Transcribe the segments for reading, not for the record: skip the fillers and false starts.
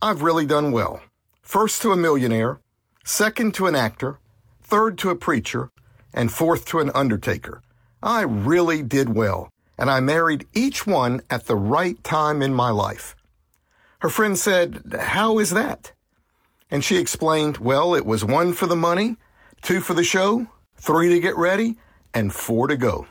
I've really done well. First to a millionaire, second to an actor, third to a preacher, and fourth to an undertaker. I really did well, and I married each one at the right time in my life. Her friend said, "How is that?" And she explained, well, it was 1 for the money, 2 for the show, 3 to get ready, and 4 to go.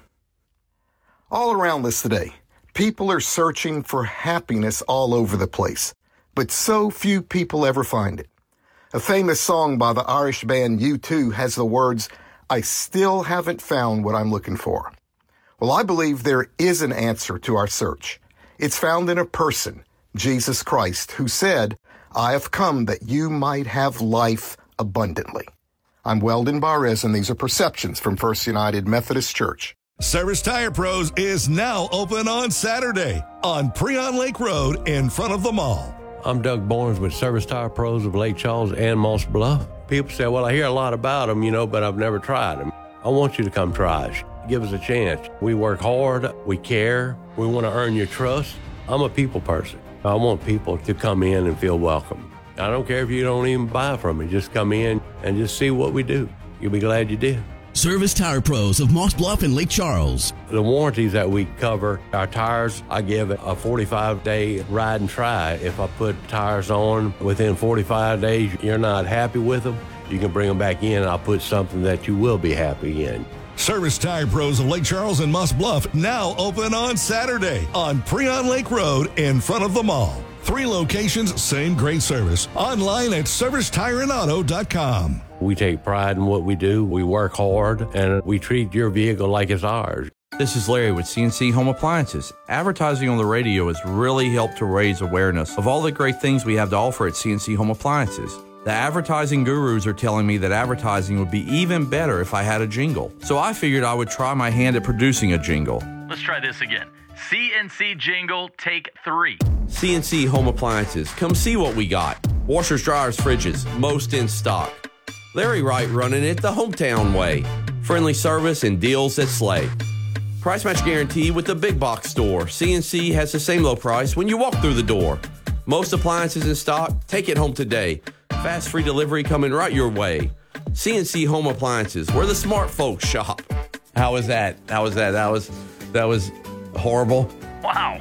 All around us today, people are searching for happiness all over the place, but so few people ever find it. A famous song by the Irish band U2 has the words, "I still haven't found what I'm looking for." Well, I believe there is an answer to our search. It's found in a person, Jesus Christ, who said, "I have come that you might have life abundantly." I'm Weldon Barres, and these are Perceptions from First United Methodist Church. Service Tire Pros is now open on Saturday on Preon Lake Road in front of the mall. I'm Doug Barnes with Service Tire Pros of Lake Charles and Moss Bluff. People say, well, I hear a lot about them, but I've never tried them. I want you to come try us. Give us a chance. We work hard. We care. We want to earn your trust. I'm a people person. I want people to come in and feel welcome. I don't care if you don't even buy from me. Just come in and just see what we do. You'll be glad you did. Service Tire Pros of Moss Bluff and Lake Charles. The warranties that we cover, our tires, I give it a 45-day ride and try. If I put tires on within 45 days, you're not happy with them, you can bring them back in and I'll put something that you will be happy in. Service Tire Pros of Lake Charles and Moss Bluff now open on Saturday on Preon Lake Road in front of the mall. 3 locations, same great service. Online at servicetireandauto.com. We take pride in what we do. We work hard, and we treat your vehicle like it's ours. This is Larry with CNC Home Appliances. Advertising on the radio has really helped to raise awareness of all the great things we have to offer at CNC Home Appliances. The advertising gurus are telling me that advertising would be even better if I had a jingle. So I figured I would try my hand at producing a jingle. Let's try this again. CNC jingle, take 3. CNC Home Appliances. Come see what we got. Washers, dryers, fridges, most in stock. Larry Wright running it the hometown way. Friendly service and deals that slay. Price match guarantee with the big box store. CNC has the same low price when you walk through the door. Most appliances in stock. Take it home today. Fast free delivery coming right your way. CNC Home Appliances, where the smart folks shop. How was that? That was horrible. Wow.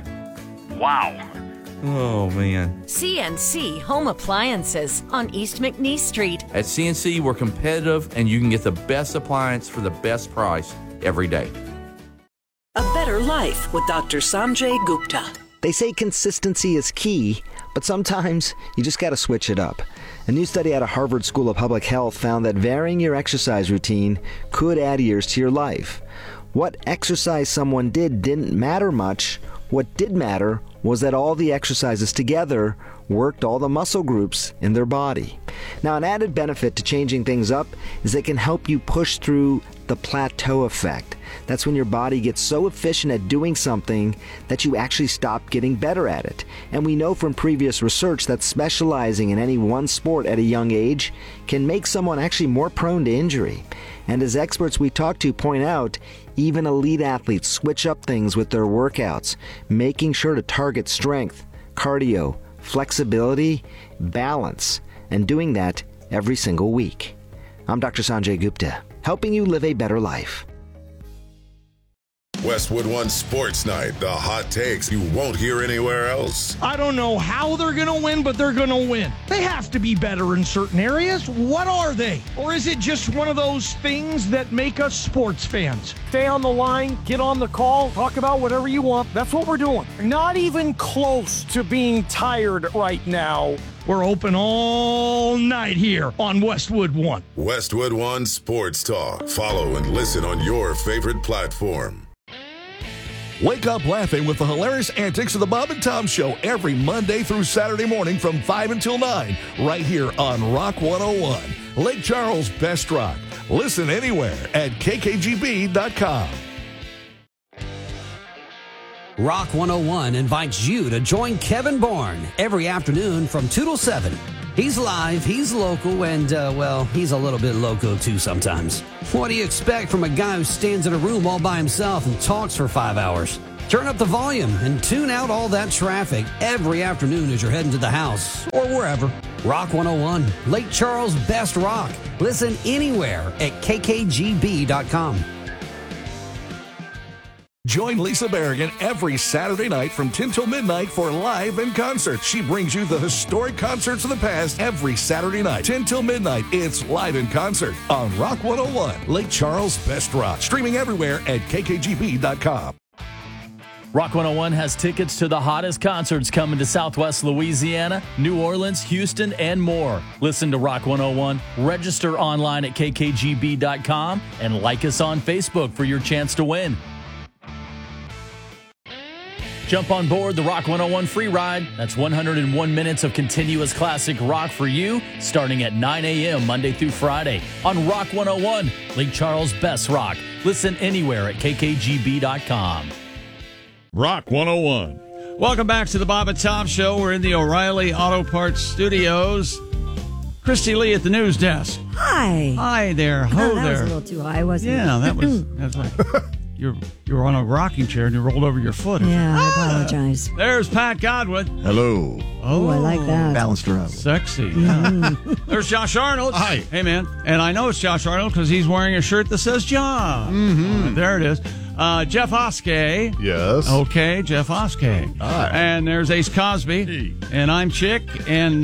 Oh, man. CNC Home Appliances on East McNeese Street. At CNC, we're competitive, and you can get the best appliance for the best price every day. A Better Life with Dr. Sanjay Gupta. They say consistency is key, but sometimes you just got to switch it up. A new study out of Harvard School of Public Health found that varying your exercise routine could add years to your life. What exercise someone did didn't matter much. What did matter was that all the exercises together worked all the muscle groups in their body. Now, an added benefit to changing things up is it can help you push through the plateau effect. That's when your body gets so efficient at doing something that you actually stop getting better at it. And we know from previous research that specializing in any one sport at a young age can make someone actually more prone to injury. And as experts we talk to point out, even elite athletes switch up things with their workouts, making sure to target strength, cardio, flexibility, balance, and doing that every single week. I'm Dr. Sanjay Gupta, helping you live a better life. Westwood One Sports Night, the hot takes you won't hear anywhere else. I don't know how they're going to win, but they're going to win. They have to be better in certain areas. What are they? Or is it just one of those things that make us sports fans? Stay on the line, get on the call, talk about whatever you want. That's what we're doing. Not even close to being tired right now. We're open all night here on Westwood One. Westwood One Sports Talk. Follow and listen on your favorite platform. Wake up laughing with the hilarious antics of the Bob and Tom Show every Monday through Saturday morning from 5 until 9, right here on Rock 101, Lake Charles' best rock. Listen anywhere at kkgb.com. Rock 101 invites you to join Kevin Bourne every afternoon from 2 till 7. He's live, he's local, and, he's a little bit loco too sometimes. What do you expect from a guy who stands in a room all by himself and talks for 5 hours? Turn up the volume and tune out all that traffic every afternoon as you're heading to the house or wherever. Rock 101, Lake Charles' best rock. Listen anywhere at kkgb.com. Join Lisa Berrigan every Saturday night from 10 till midnight for Live in Concert. She brings you the historic concerts of the past every Saturday night, 10 till midnight. It's Live in Concert on Rock 101, Lake Charles' best rock. Streaming everywhere at kkgb.com. Rock 101 has tickets to the hottest concerts coming to Southwest Louisiana, New Orleans, Houston, and more. Listen to Rock 101, register online at kkgb.com, and like us on Facebook for your chance to win. Jump on board the Rock 101 free ride. That's 101 minutes of continuous classic rock for you, starting at 9 a.m. Monday through Friday on Rock 101, Lake Charles' best rock. Listen anywhere at kkgb.com. Rock 101. Welcome back to the Bob and Tom Show. We're in the O'Reilly Auto Parts Studios. Christy Lee at the news desk. Hi. Hi there. Ho that there. was a little too high, wasn't it? Yeah, that's like you were on a rocking chair and you rolled over your foot. Yeah, I apologize. There's Pat Godwin. Hello. Oh, I like that. Balanced her out. Sexy. Mm-hmm. There's Josh Arnold. Hi. Hey, man. And I know it's Josh Arnold because he's wearing a shirt that says John. Mm-hmm. There it is. Jeff Oskey. Yes. Okay, Jeff Oskey. Hi. And there's Ace Cosby. Hey. And I'm Chick. And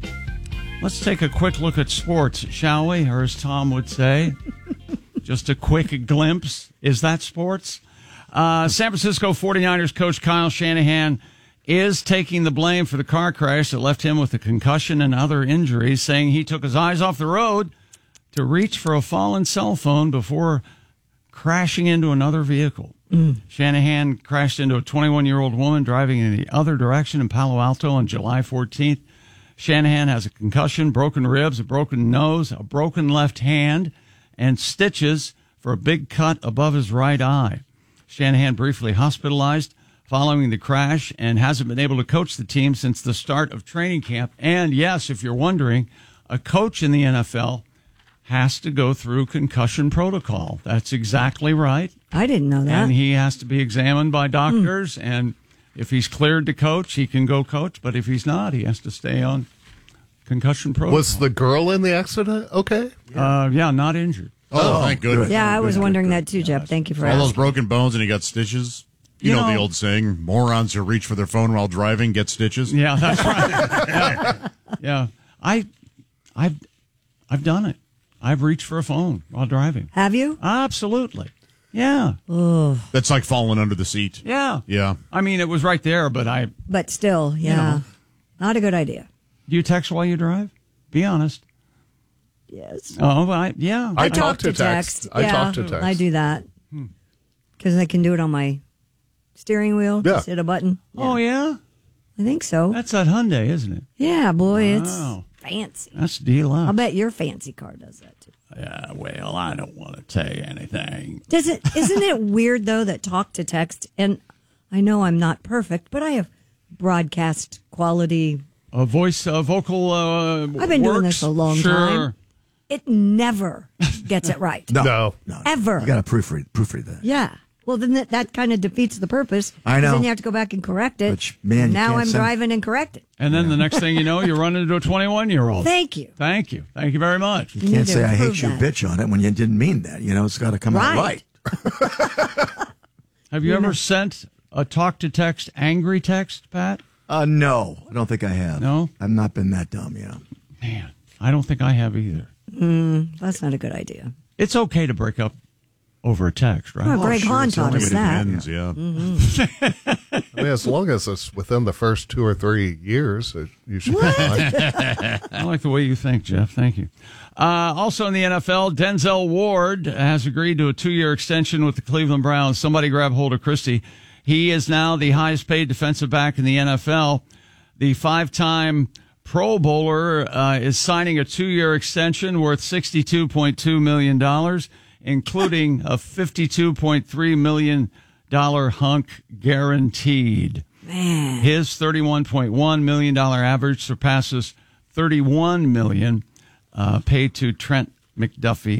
let's take a quick look at sports, shall we? Or as Tom would say, just a quick glimpse. Is that sports? San Francisco 49ers coach Kyle Shanahan is taking the blame for the car crash that left him with a concussion and other injuries, saying he took his eyes off the road to reach for a fallen cell phone before crashing into another vehicle. Shanahan crashed into a 21-year-old woman driving in the other direction in Palo Alto on July 14th. Shanahan has a concussion, broken ribs, a broken nose, a broken left hand, and stitches for a big cut above his right eye. Shanahan briefly hospitalized following the crash and hasn't been able to coach the team since the start of training camp. And yes, if you're wondering, a coach in the NFL has to go through concussion protocol. That's exactly right. I didn't know that. And he has to be examined by doctors, and if he's cleared to coach, he can go coach, but if he's not, he has to stay on concussion protocol. Was the girl in the accident okay? Yeah, not injured. Oh, thank goodness. Yeah, I was wondering that too, Jeff. Thank you for all asking. those broken bones, and he got stitches. You know the old saying, morons who reach for their phone while driving get stitches. Yeah, that's right. yeah. I've done it. I've reached for a phone while driving. Have you? Absolutely. Yeah. Oh. That's like falling under the seat. Yeah. Yeah. I mean, it was right there, but But still, yeah. You know. Not a good idea. Do you text while you drive? Be honest. Yes. Oh, yeah. I talk to text. I talk to text. I do that. Because I can do it on my steering wheel. Yeah. Just hit a button. Oh, yeah? I think so. That's that Hyundai, isn't it? Yeah, boy, Wow. it's fancy. That's deluxe. I'll bet your fancy car does that too. Yeah, well, I don't want to tell you anything. Isn't it weird though that talk to text, and I know I'm not perfect, but I have broadcast quality. Vocal. I've been doing this a long time. It never gets it right. No. Ever. You got to proofread that. Yeah. Well, then that kind of defeats the purpose. I know. Then you have to go back and correct it. Which, man, you now can't I'm send- driving and correct it. And then the next thing you know, you run into a 21-year-old. Thank you. Thank you. Thank you very much. You can't say I hate you, bitch, on it when you didn't mean that. You know, it's got to come out right. Have you ever sent a talk-to-text angry text, Pat? No, I don't think I have. No? I've not been that dumb, yeah. Man, I don't think I have either. That's not a good idea. It's okay to break up over a text, right? Well, Greg Hahn taught us that. Ends, yeah. I mean, as long as it's within the first 2 or 3 years, you should be fine. I like the way you think, Jeff. Thank you. Also in the NFL, Denzel Ward has agreed to a 2-year extension with the Cleveland Browns. Somebody grab hold of Christie. He is now the highest paid defensive back in the NFL. The 5-time Pro Bowler is signing a 2-year extension worth $62.2 million, including a $52.3 million hunk guaranteed. Man. His $31.1 million average surpasses $31 million paid to Trent McDuffie.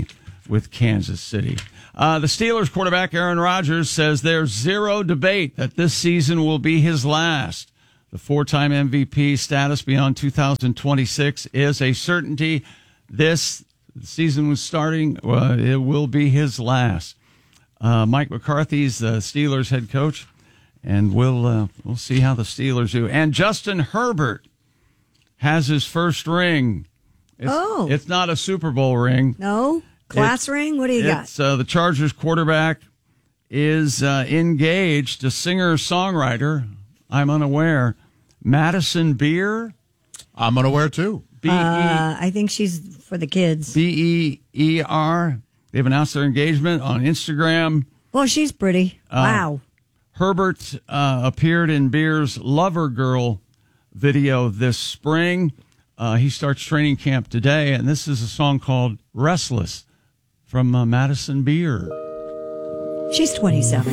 with Kansas City. The Steelers quarterback Aaron Rodgers says there's zero debate that this season will be his last. The four-time MVP status beyond 2026 is a certainty. This season was starting. It will be his last. Mike McCarthy's the Steelers head coach, and we'll see how the Steelers do. And Justin Herbert has his first ring. It's not a Super Bowl ring. No? Class ring? What do you got? The Chargers quarterback is engaged to singer-songwriter, I'm unaware, Madison Beer. I'm unaware, too. I think she's for the kids. Beer. They've announced their engagement on Instagram. Well, she's pretty. Wow. Herbert appeared in Beer's Lover Girl video this spring. He starts training camp today, and this is a song called Restless from Madison Beer. She's 27.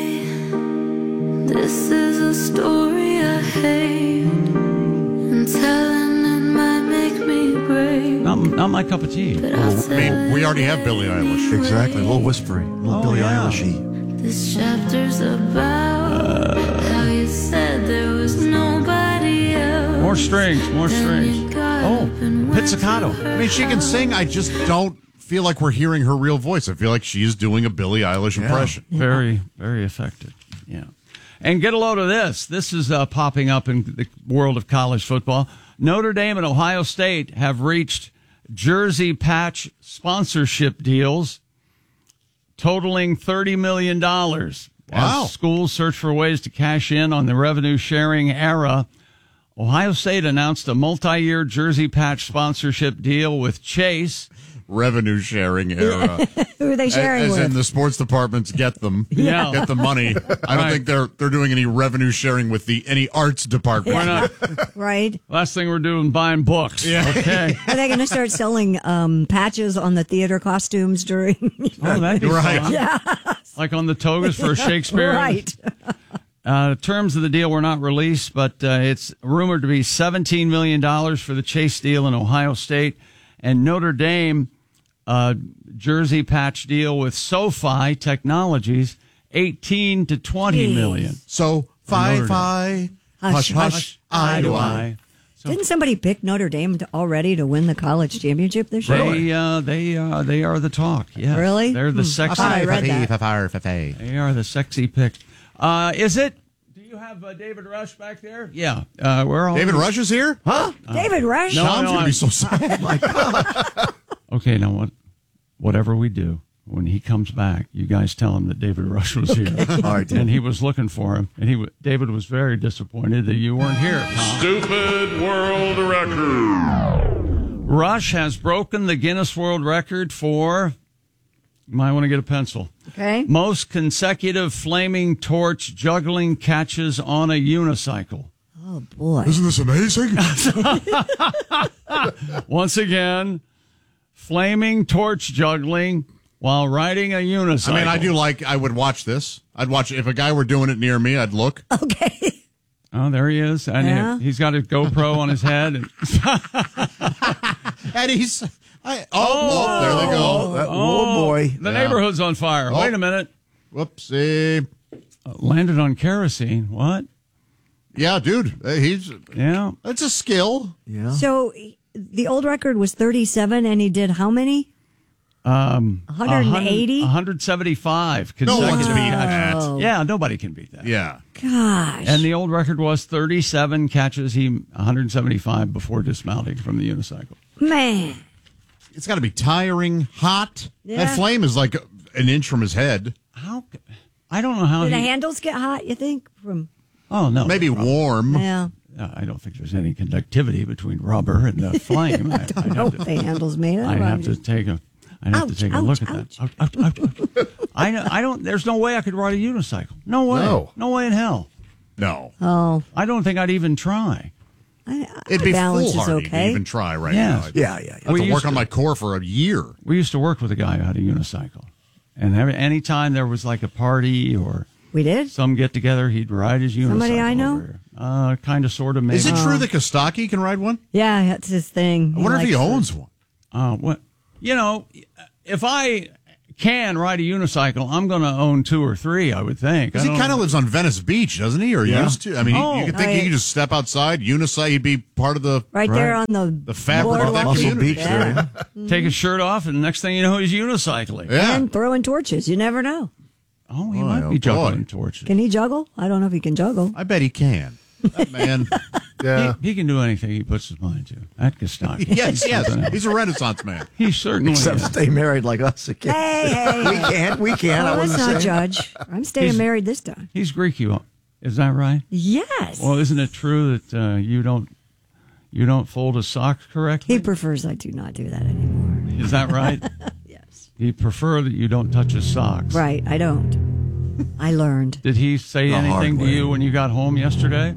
This is a story I hate, and telling it might make me brave. Not my cup of tea. We already have Billie Eilish. Exactly, a little whispery, a little Billie Eilish-y. This chapter's about how you said there was nobody else. More strings. Pizzicato. I mean, she can sing. I just don't feel like we're hearing her real voice. I feel like she's doing a Billie Eilish impression. Very, very effective. Yeah. And get a load of this. This is popping up in the world of college football. Notre Dame and Ohio State have reached jersey patch sponsorship deals totaling $30 million. Wow. As schools search for ways to cash in on the revenue-sharing era, Ohio State announced a multi-year jersey patch sponsorship deal with Chase. Revenue sharing era. Who are they sharing as with? in the sports departments get them. Yeah. Get the money. I don't think they're doing any revenue sharing with any arts department. Why not? Right. Last thing we're doing, buying books. Yeah. Okay. Are they going to start selling patches on the theater costumes during? Oh, that'd be right. fun. Yeah. Like on the togas for Shakespeare. Right. Terms of the deal were not released, but it's rumored to be $17 million for the Chase deal in Ohio State. And Notre Dame jersey patch deal with SoFi Technologies, 18 to 20 million. So, hush, hush, I do I. So Didn't somebody pick Notre Dame already to win the college championship this year? They are the talk. Yeah, Really? They're the sexy. I read that. They are the sexy pick. Is it? Do you have David Rush back there? Yeah, we're all. David Rush is here? Huh? David Rush? Tom's going to be so sad. Oh, my God. Okay, now whatever we do, when he comes back, you guys tell him that David Rush was here. All right, and he was looking for him. And David was very disappointed that you weren't here, Tom. Stupid world record. Rush has broken the Guinness World Record for, you might want to get a pencil, Okay. most consecutive flaming torch juggling catches on a unicycle. Oh, boy. Isn't this amazing? Once again, flaming torch juggling while riding a unicycle. I mean, I would watch this. I'd watch if a guy were doing it near me, I'd look. Okay. Oh, there he is. And Yeah. he's got his GoPro on his head. And And he's... there they go. Oh, boy. The neighborhood's on fire. Oh. Wait a minute. Whoopsie. Landed on kerosene. What? Yeah, dude. Yeah. That's a skill. Yeah. So the old record was 37, and he did how many? 180? 175 No consecutive one's beating catches. that. Yeah, nobody can beat that. Yeah. Gosh. And the old record was 37 catches. He 175 before dismounting from the unicycle. Man. It's got to be tiring, hot. Yeah. That flame is like an inch from his head. I don't know how Did the handles get hot, you think? Oh, no. Maybe warm. Yeah. I don't think there's any conductivity between rubber and the flame. I don't know what the handles made of. I'd have to take a look at that. Ouch. I don't. There's no way I could ride a unicycle. No way. No way in hell. No. Oh. I don't think I'd even try. It'd be balance is foolhardy okay. to even try right Yeah. now. Yeah. I have to work on my core for a year. We used to work with a guy who had a unicycle, and anytime there was like a party or we did some get together, he'd ride his unicycle. Somebody I know? Kind of, sort of, maybe. Is it true that Kostaki can ride one? Yeah, that's his thing. I wonder if he owns one. What? if I can ride a unicycle, I'm going to own 2 or 3, I would think. Because he kind of lives on Venice Beach, doesn't he? Or used to? I mean, you could think he could just step outside, unicycle, he'd be part of the... Right there on the fabric of that community. Beach there. Take his shirt off, and the next thing you know, he's unicycling. Yeah. And throwing torches. You never know. Oh, he might be juggling torches. Can he juggle? I don't know if he can juggle. I bet he can. That man... Yeah. He can do anything he puts his mind to. At Kostaki. Yes. He's a Renaissance man. He certainly Except is. stay married like us. Hey. We can't. Oh, I let's wasn't not saying. judge. I'm staying married this time. He's Greek, is that right? Yes. Well, isn't it true that you don't fold his socks correctly? He prefers I do not do that anymore. Is that right? Yes. He prefer that you don't touch his socks. Right, I don't. I learned. Did he say anything to you when you got home yesterday?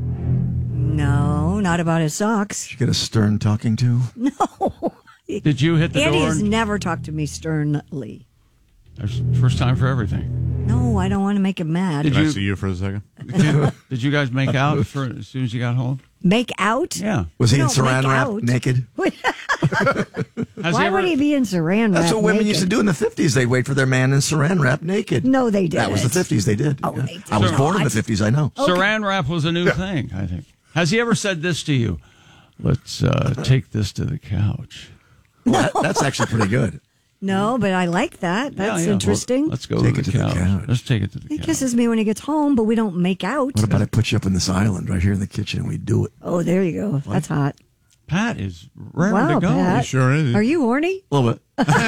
No, not about his socks. Did you get a stern talking to? No. Did you hit the Andy door? has never talked to me sternly. There's first time for everything. No, I don't want to make him mad. Can I see you for a second? Did you guys make out as soon as you got home? Make out? Yeah. Was he We in don't saran make wrap out. naked? Why would he be in saran wrap? That's what women naked? used to do in the 50s. They'd wait for their man in saran wrap naked. No, they didn't. That was the 50s. They did. Oh, Yeah. they did I was born in not. the 50s. I know. Saran wrap was a new thing, I think. Has he ever said this to you? Let's take this to the couch. Well, that's actually pretty good. No, but I like that. That's Yeah. interesting. Well, let's go Take to it the to the couch. couch. Let's take it to the He couch. kisses me when he gets home, but we don't make out. What about I put you up in this island right here in the kitchen and we do it? Oh, there you go. That's hot. Pat is rare Wow, to go. Pat. He sure is. Are you horny? A little bit.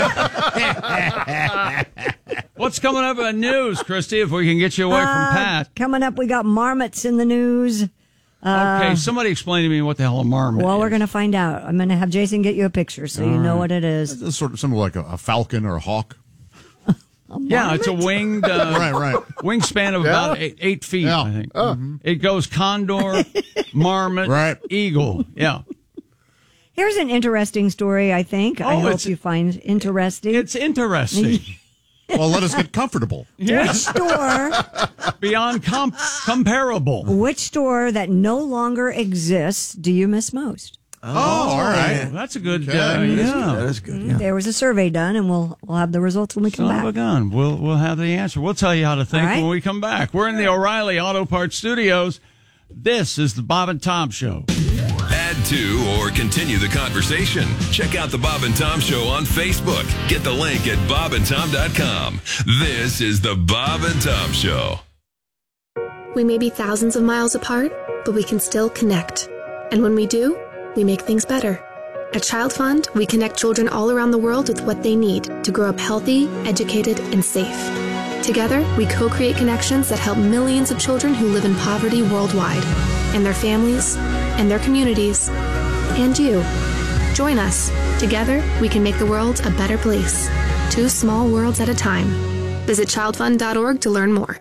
What's coming up in news, Christy, if we can get you away from Pat? Coming up, we got marmots in the news. Okay, somebody explain to me what the hell a marmot Well, is. we're going to find out. I'm going to have Jason get you a picture so you know what it is. It's sort of something like a falcon or a hawk. Yeah, it's a winged Right. wingspan of about 8 feet, Yeah. I think. It goes condor, marmot, eagle. Yeah. Here's an interesting story, I think. I hope you find interesting. It's interesting. Well, let us get comfortable. Which store? Beyond comparable. Which store that no longer exists do you miss most? Oh, all right. That's a good. That Yeah. is good. Yeah. There was a survey done, and we'll have the results when we come Son back. of a gun. We'll have the answer. We'll tell you how to think All right. when we come back. We're in the O'Reilly Auto Parts Studios. This is the Bob and Tom Show. Add to or continue the conversation. Check out the Bob and Tom Show on Facebook. Get the link at bobandtom.com. This is the Bob and Tom Show. We may be thousands of miles apart, but we can still connect. And when we do, we make things better. At Child Fund, we connect children all around the world with what they need to grow up healthy, educated, and safe. Together, we co-create connections that help millions of children who live in poverty worldwide, and their families, and their communities, and you. Join us. Together, we can make the world a better place. 2 small worlds at a time. Visit childfund.org to learn more.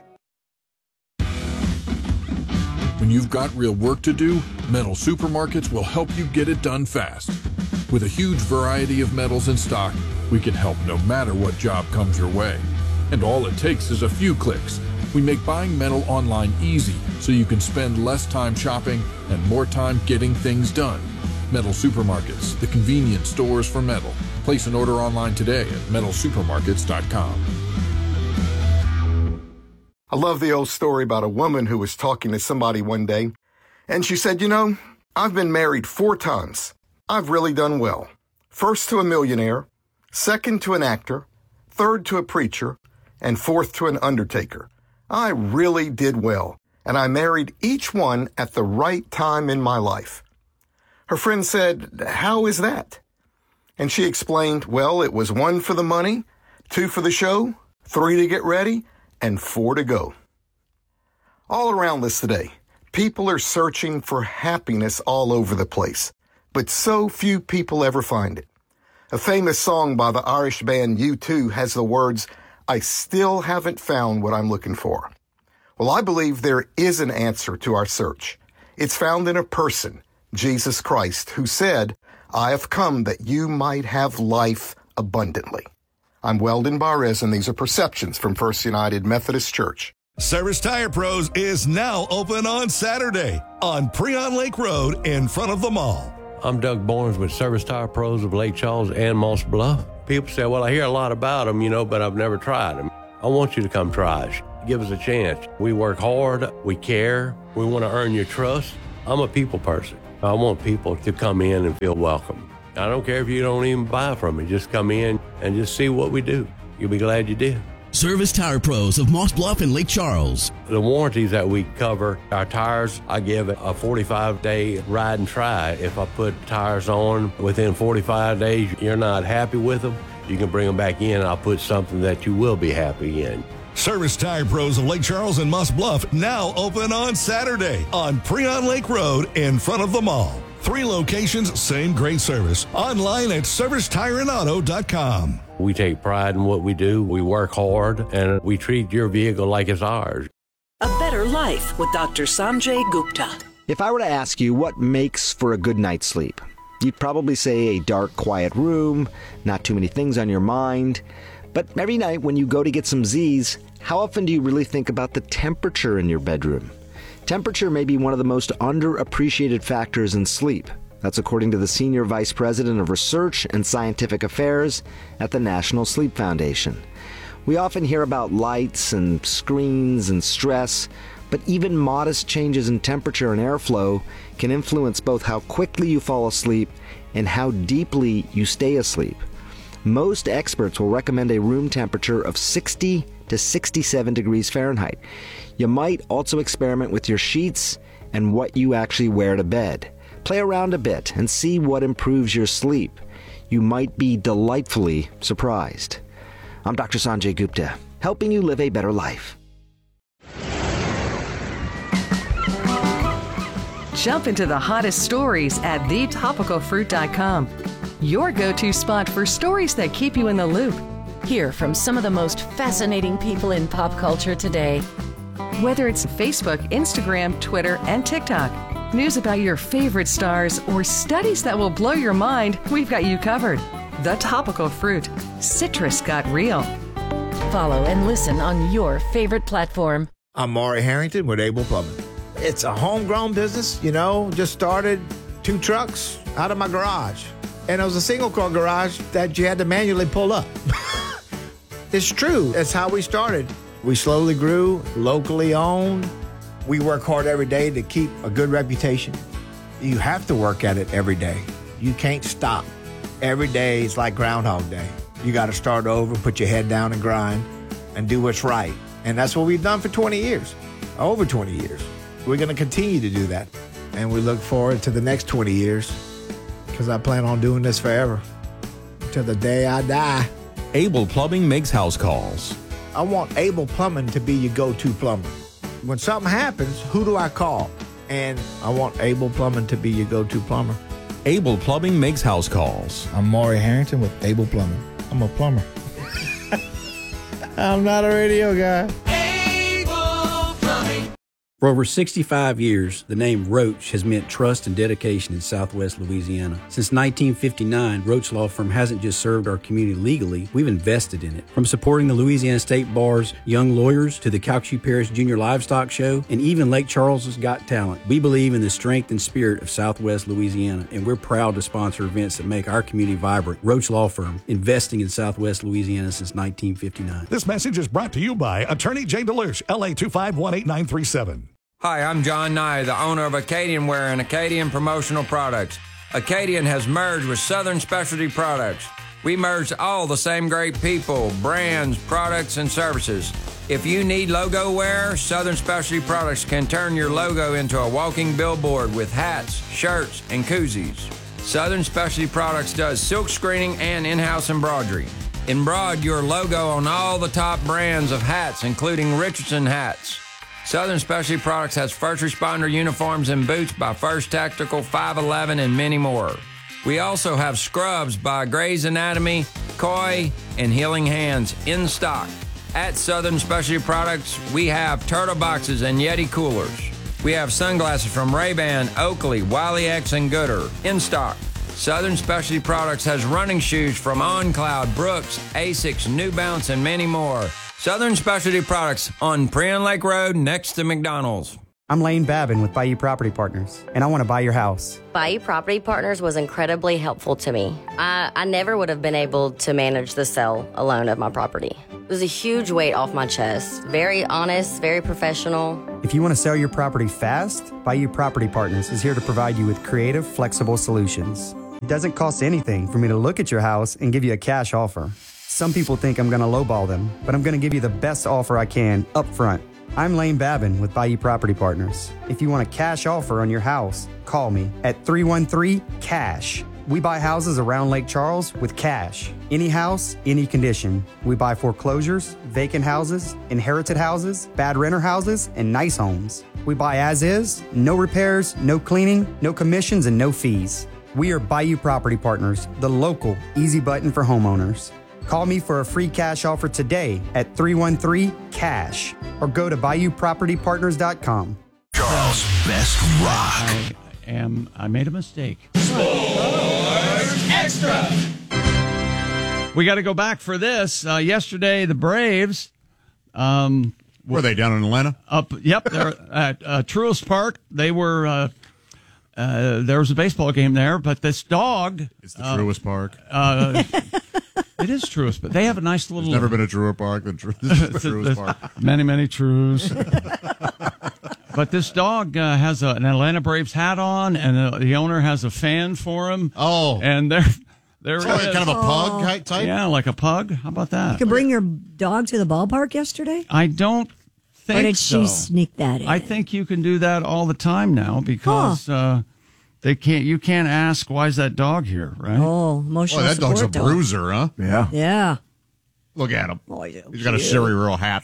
When you've got real work to do, Metal Supermarkets will help you get it done fast. With a huge variety of metals in stock, we can help no matter what job comes your way. And all it takes is a few clicks. We make buying metal online easy so you can spend less time shopping and more time getting things done. Metal Supermarkets, the convenient stores for metal. Place an order online today at metalsupermarkets.com. I love the old story about a woman who was talking to somebody one day, and she said, I've been married 4 times. I've really done well. First to a millionaire, second to an actor, third to a preacher, and fourth to an undertaker. I really did well, and I married each one at the right time in my life. Her friend said, how is that? And she explained, well, it was 1 for the money, 2 for the show, 3 to get ready, and 4 to go. All around us today, people are searching for happiness all over the place, but so few people ever find it. A famous song by the Irish band U2 has the words, I still haven't found what I'm looking for. Well, I believe there is an answer to our search. It's found in a person, Jesus Christ, who said, I have come that you might have life abundantly. I'm Weldon Barres, and these are Perceptions from First United Methodist Church. Service Tire Pros is now open on Saturday on Preon Lake Road in front of the mall. I'm Doug Barnes with Service Tire Pros of Lake Charles and Moss Bluff. People say, well, I hear a lot about them, but I've never tried them. I want you to come try us. Give us a chance. We work hard. We care. We want to earn your trust. I'm a people person. I want people to come in and feel welcome. I don't care if you don't even buy from me. Just come in and just see what we do. You'll be glad you did. Service Tire Pros of Moss Bluff and Lake Charles. The warranties that we cover, our tires, I give a 45-day ride and try. If I put tires on within 45 days, you're not happy with them, you can bring them back in and I'll put something that you will be happy in. Service Tire Pros of Lake Charles and Moss Bluff now open on Saturday on Preon Lake Road in front of the mall. 3 locations, same great service. Online at servicetireandauto.com. We take pride in what we do. We work hard, and we treat your vehicle like it's ours. A Better Life with Dr. Sanjay Gupta. If I were to ask you what makes for a good night's sleep, you'd probably say a dark, quiet room, not too many things on your mind. But every night when you go to get some Z's, how often do you really think about the temperature in your bedroom? Temperature may be one of the most underappreciated factors in sleep. That's according to the Senior Vice President of Research and Scientific Affairs at the National Sleep Foundation. We often hear about lights and screens and stress, but even modest changes in temperature and airflow can influence both how quickly you fall asleep and how deeply you stay asleep. Most experts will recommend a room temperature of 60 to 67 degrees Fahrenheit. You might also experiment with your sheets and what you actually wear to bed. Play around a bit and see what improves your sleep. You might be delightfully surprised. I'm Dr. Sanjay Gupta, helping you live a better life. Jump into the hottest stories at thetopicalfruit.com. Your go-to spot for stories that keep you in the loop. Hear from some of the most fascinating people in pop culture today. Whether it's Facebook, Instagram, Twitter, and TikTok, news about your favorite stars, or studies that will blow your mind, we've got you covered. The Topical Fruit. Citrus got real. Follow and listen on your favorite platform. I'm Maury Harrington with Able Plumbing. It's a homegrown business, just started 2 trucks out of my garage. And it was a single-car garage that you had to manually pull up. It's true. That's how we started. We slowly grew, locally owned. We work hard every day to keep a good reputation. You have to work at it every day. You can't stop. Every day is like Groundhog Day. You got to start over, put your head down and grind, and do what's right. And that's what we've done for 20 years, over 20 years. We're going to continue to do that. And we look forward to the next 20 years because I plan on doing this forever, till the day I die. Able Plumbing makes house calls. I want Able Plumbing to be your go-to plumber. When something happens, who do I call? And I want Able Plumbing to be your go-to plumber. Able Plumbing makes house calls. I'm Maury Harrington with Able Plumbing. I'm a plumber. I'm not a radio guy. For over 65 years, the name Roach has meant trust and dedication in Southwest Louisiana. Since 1959, Roach Law Firm hasn't just served our community legally, we've invested in it. From supporting the Louisiana State Bar's Young Lawyers to the Calcasieu Parish Junior Livestock Show and even Lake Charles's Got Talent, we believe in the strength and spirit of Southwest Louisiana, and we're proud to sponsor events that make our community vibrant. Roach Law Firm, investing in Southwest Louisiana since 1959. This message is brought to you by Attorney Jay DeLuche, LA 2518937. Hi, I'm John Nye, the owner of Acadian Wear and Acadian Promotional Products. Acadian has merged with Southern Specialty Products. We merged all the same great people, brands, products, and services. If you need logo wear, Southern Specialty Products can turn your logo into a walking billboard with hats, shirts, and koozies. Southern Specialty Products does silk screening and in-house embroidery. Embroider your logo on all the top brands of hats, including Richardson hats. Southern Specialty Products has first responder uniforms and boots by First Tactical, 511, and many more. We also have scrubs by Gray's Anatomy, Koi, and Healing Hands in stock. At Southern Specialty Products, we have turtle boxes and Yeti coolers. We have sunglasses from Ray-Ban, Oakley, Wiley X, and Gooder in stock. Southern Specialty Products has running shoes from OnCloud, Brooks, Asics, New Balance, and many more. Southern Specialty Products on Preon Lake Road next to McDonald's. I'm Lane Babin with Bayou Property Partners, and I want to buy your house. Bayou Property Partners was incredibly helpful to me. I never would have been able to manage the sale alone of my property. It was a huge weight off my chest. Very honest, very professional. If you want to sell your property fast, Bayou Property Partners is here to provide you with creative, flexible solutions. It doesn't cost anything for me to look at your house and give you a cash offer. Some people think I'm going to lowball them, but I'm going to give you the best offer I can up front. I'm Lane Babin with Bayou Property Partners. If you want a cash offer on your house, call me at 313-CASH. We buy houses around Lake Charles with cash. Any house, any condition. We buy foreclosures, vacant houses, inherited houses, bad renter houses, and nice homes. We buy as is, no repairs, no cleaning, no commissions, and no fees. We are Bayou Property Partners, the local easy button for homeowners. Call me for a free cash offer today at 313-CASH or go to BayouPropertyPartners.com. Charles' best rock. I made a mistake. Sports Extra. We got to go back for this. Yesterday, the Braves. Were they down in Atlanta? Yep, they're at Truist Park. They were. There was a baseball game there, but this dog. It's the Truist Park. It is Truist, but they have a nice little. There's never been a truer park than Truist Park. Many trues. But this dog has an Atlanta Braves hat on, and the owner has a fan for him. Oh, and they're kind of a pug type. Yeah, like a pug. How about that? You could bring your dog to the ballpark yesterday? I don't think Or did so. she sneak that in? I think you can do that all the time now because they can't. You can't ask, "Why is that dog here?" Right? Oh, emotional that dog's a support dog. bruiser, huh? Yeah. Yeah. Look at him. Oh, yeah. He's got a Sherry Earl hat.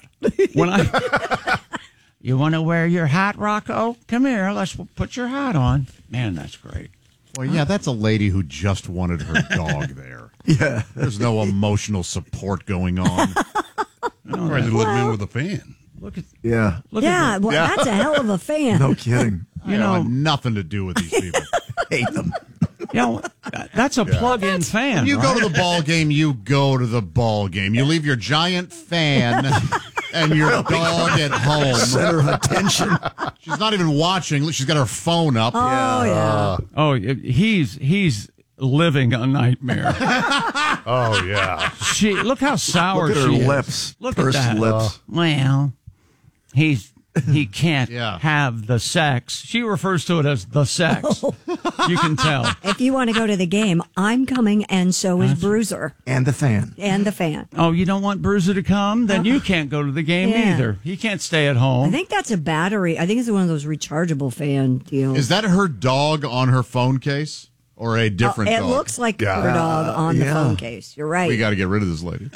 You want to wear your hat, Rocco? Come here. Let's put your hat on. Man, that's great. Well, yeah, that's a lady who just wanted her dog there. Yeah. There's no emotional support going on. Trying to let him in with a fan. Look at Yeah. Yeah, well, that's a hell of a fan. No kidding. You know, nothing to do with these people. Hate them. You know, that's a plug-in fan. When you right? go to the ball game, you go to the ball game. You leave your giant fan and your dog at home. Center of attention. She's not even watching. She's got her phone up. Oh, yeah. He's living a nightmare. Oh, yeah. Look how sour Look at her she is. lips. Look Pursed at that. lips. Well, he can't Yeah. have the sex. She refers to it as the sex. You can tell. If you want to go to the game, I'm coming, and so is Bruiser. And the fan. And the fan. Oh, you don't want Bruiser to come? Then you can't go to the game Yeah. either. He can't stay at home. I think that's a battery. I think it's one of those rechargeable fan deals. Is that her dog on her phone case or a different It dog? looks like her dog on the phone case. You're right. We got to get rid of this lady.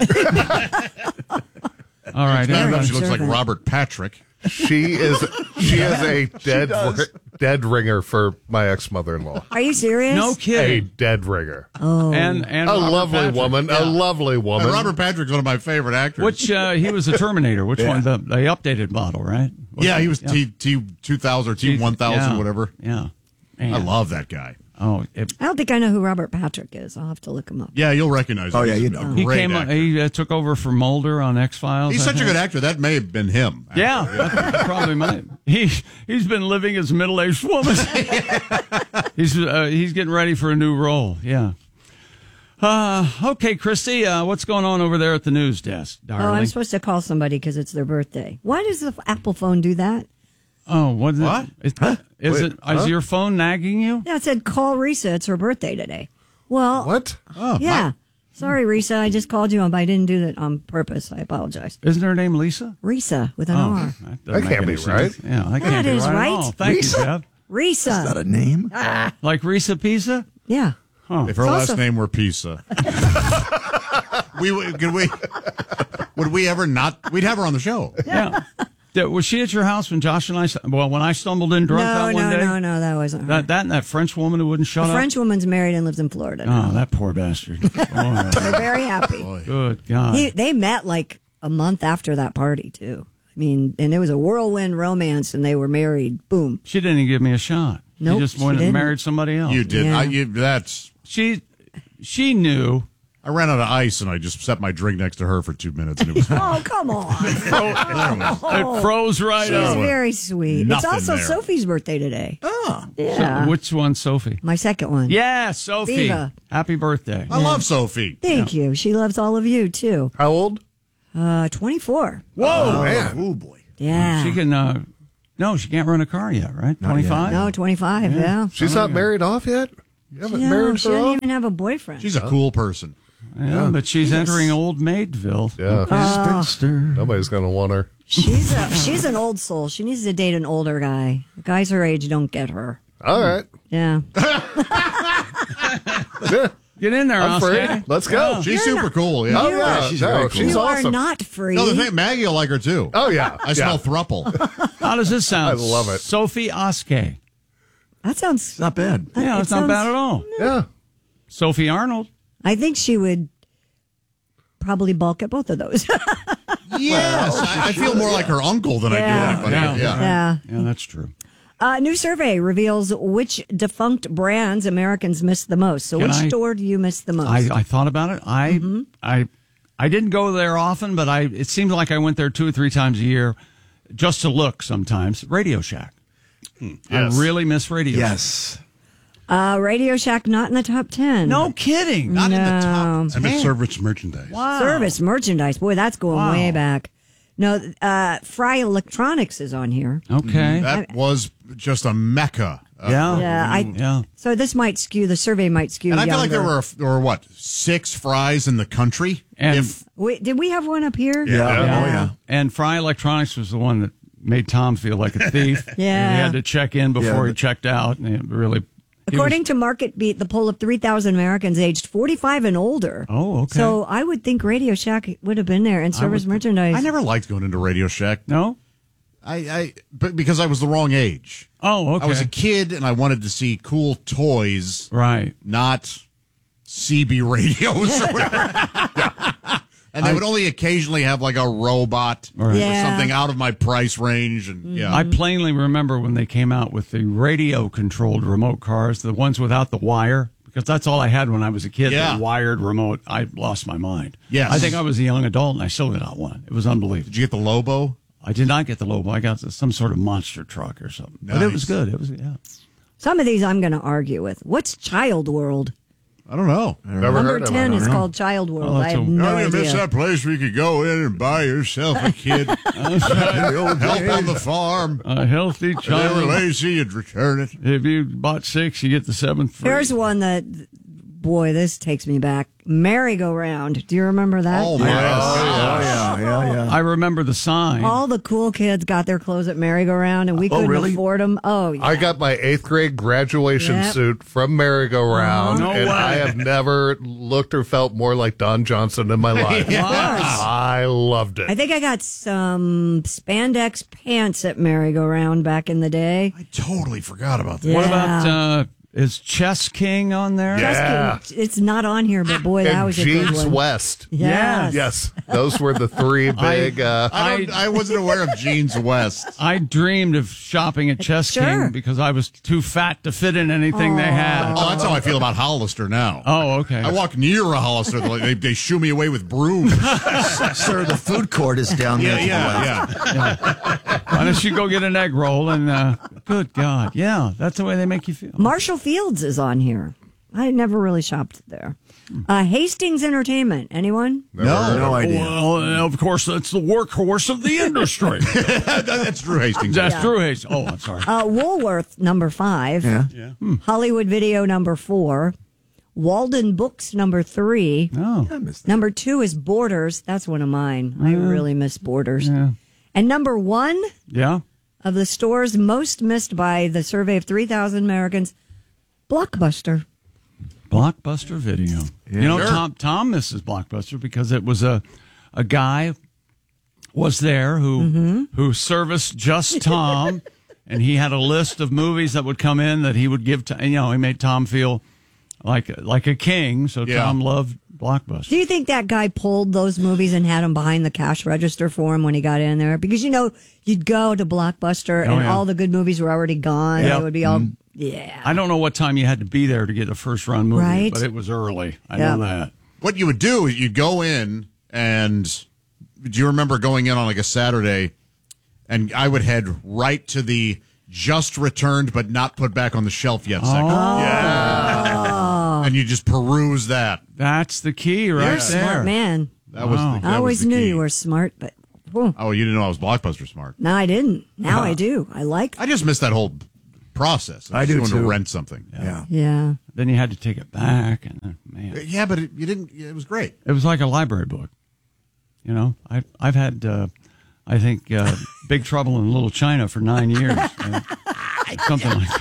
All right. She everybody. looks like Robert Patrick. She is a dead ringer for my ex-mother-in-law. Are you serious? No A kidding. dead ringer. Oh. And A Robert lovely Patrick. woman. Yeah. A lovely woman. And Robert Patrick's one of my favorite actors. Which he was a Terminator. Which one? The updated model, right? Yeah, he was T2000 or T1000, whatever. Yeah. I love that guy. Oh, I don't think I know who Robert Patrick is. I'll have to look him up. Yeah, you'll recognize him. Oh, yeah, He's you a know. he great came. actor. He took over for Mulder on X-Files. He's I such a think. good actor. That may have been him. actually. Yeah, that probably might. He's been living as a middle-aged woman. He's getting ready for a new role. Yeah. Okay, Christy, what's going on over there at the news desk, darling? Oh, I'm supposed to call somebody because it's their birthday. Why does the Apple phone do that? Oh, what? Is Wait, Is your phone nagging you? Yeah, it said call Risa. It's her birthday today. Well, What? Oh, yeah. Sorry, Risa. I just called you, but I didn't do that on purpose. I apologize. Isn't her name Lisa? Risa with an Oh, R. That can't be right. Yeah, that can't be is right. right. At all. Thank Risa? you, Jeff. Risa. Is that a name? Like Risa Pisa? Yeah. If her last name were Pisa, would we ever not? We'd have her on the show. Yeah. Was she at your house when Josh and I? Well, when I stumbled in drunk that one day. No, that wasn't her. That and that French woman who wouldn't shut The up. French woman's married and lives in Florida. Oh, that poor bastard. Oh, They're very happy. good God. They met like a month after that party, too. I mean, and it was a whirlwind romance, and they were married. Boom. She didn't even give me a shot. Nope, She just she went and didn't. married somebody else. You did. Yeah. That's She knew I ran out of ice and I just set my drink next to her for 2 minutes and it was Oh, come on. It froze right She's up. very sweet. Nothing it's also there. Sophie's birthday today. Oh. Yeah. Which one, Sophie? My second one. Yeah, Sophie. Viva. Happy birthday. I love Sophie. Thank you. She loves all of you, too. How old? 24. Whoa. Man. Oh, boy. Yeah. She can, no, she can't run a car yet, right? 25? No, 25, yeah. She's not married off yet? You haven't married She her doesn't off? even have a boyfriend. She's a cool person. Yeah, but she's entering old maidville. Yeah. Spinster. Nobody's going to want her. She's an old soul. She needs to date an older guy. Guys her age don't get her. All right. Yeah. Get in there, I'm free. Oscar. Let's go. Yeah. She's super cool. Yeah. Oh, yeah. she's very cool. She's You awesome. are not free. No, the thing, Maggie will like her too. Oh, yeah. I smell thruple. How does this sound? I love it. Sophie Oskay. That sounds Not bad. Yeah, It it's not sounds- bad at all. Yeah. Sophie Arnold. I think she would probably balk at both of those. Yes, I feel more like her uncle than I do anybody. Yeah. yeah. Yeah, that's true. New survey reveals which defunct brands Americans miss the most. So, which store do you miss the most? I thought about it. I didn't go there often, but it seemed like I went there 2 or 3 times a year just to look sometimes. Radio Shack. Yes. I really miss Radio Shack. Yes. Radio Shack not in the top 10. No kidding. Not in the top. No. I miss service merchandise. Wow. Service merchandise. Boy, that's going way back. No, Fry Electronics is on here. Okay. That was just a mecca. Yeah. So this might skew, the survey might skew And I feel like younger. there were what, 6 Fries in the country? And Wait, did we have one up here? Yeah. Oh, yeah. And Fry Electronics was the one that made Tom feel like a thief. Yeah. He had to check in before he checked out, and it really. According to Market Beat, the poll of 3,000 Americans aged 45 and older. Oh, okay. So I would think Radio Shack would have been there and service merchandise. I never liked going into Radio Shack. No? But because I was the wrong age. Oh, okay. I was a kid and I wanted to see cool toys. Right. Not CB radios or whatever. And they would only occasionally have like a robot or something out of my price range. And I plainly remember when they came out with the radio-controlled remote cars, the ones without the wire, because that's all I had when I was a kid, the wired remote. I lost my mind. Yes. I think I was a young adult, and I still got one. It was unbelievable. Did you get the Lobo? I did not get the Lobo. I got some sort of monster truck or something. Nice. But it was good. It was, yeah. Some of these I'm going to argue with. What's Child World? I don't know. Number 10 is called Child World. I have no you idea. miss that place where you could go in and buy yourself a kid. Help on the farm. A healthy If child. they were lazy, you'd return it. If you bought 6, you get the 7th free. Here's one that, boy, this takes me back. Merry-Go-Round. Do you remember that? Oh, my gosh. Yeah. I remember the sign. All the cool kids got their clothes at Merry-Go-Round, and we couldn't really? afford them. Oh, yeah. I got my 8th grade graduation Yep. suit from Merry-Go-Round, No and way. I have never looked or felt more like Don Johnson in my life. I loved it. I think I got some spandex pants at Merry-Go-Round back in the day. I totally forgot about that. What about, is Chess King on there? Yeah. It's not on here, but boy, that And was a good Jeeves one. West. Yes. Yes. Those were the 3 big. I wasn't aware of Jeans West. I dreamed of shopping at Chess Sure. King because I was too fat to fit in anything they had. Oh, that's how I feel about Hollister now. Oh, okay. I walk near a Hollister, they shoo me away with brooms. Sir, the food court is down there. Why don't you go get an egg roll and, good God. Yeah, that's the way they make you feel. Marshall Fields is on here. I never really shopped there. Hastings Entertainment. Anyone? No idea. Well, of course, that's the workhorse of the industry. That's Drew Hastings. That's Drew Hastings. Oh, I'm sorry. Woolworth, number 5. Yeah. Hollywood Video, number 4. Walden Books, number 3. Oh. I missed that. Number 2 is Borders. That's one of mine. I really miss Borders. Yeah. And number 1 Yeah. of the stores most missed by the survey of 3,000 Americans, Blockbuster. Blockbuster Video. Yeah. You know, Sure. Tom misses Blockbuster because it was a guy was there who serviced just Tom, and he had a list of movies that would come in that he would give to. You know, he made Tom feel like a king. So Yeah. Tom loved Blockbuster. Do you think that guy pulled those movies and had them behind the cash register for him when he got in there? Because, you know, you'd go to Blockbuster and yeah. all the good movies were already gone. Yep. It would be all, yeah. I don't know what time you had to be there to get a first run movie, Right. but it was early. I Yeah. know that. what you would do is you'd go in, and do you remember going in on like a Saturday, and I would head right to the just returned but not put back on the shelf yet section. Yeah. And you just peruse that. That's the key right You're a there. smart man. That was the, that I always was the knew key. you were smart, but whew. Oh, you didn't know I was Blockbuster smart. No, I didn't. Now I do. I like that. I just missed that whole process. I do, just going too. to rent something. Yeah. Then you had to take it back, and man, Yeah, but you didn't. It was great. it was like a library book. You know, I've had I think Big Trouble in Little China for 9 years. Something like